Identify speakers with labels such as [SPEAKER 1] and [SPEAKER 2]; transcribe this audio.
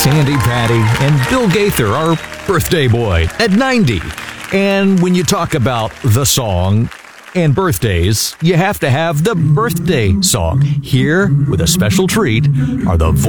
[SPEAKER 1] Sandy Patty, and Bill Gaither, our birthday boy, at 90. And when you talk about the song and birthdays, you have to have the birthday song. Here, with a special treat, are the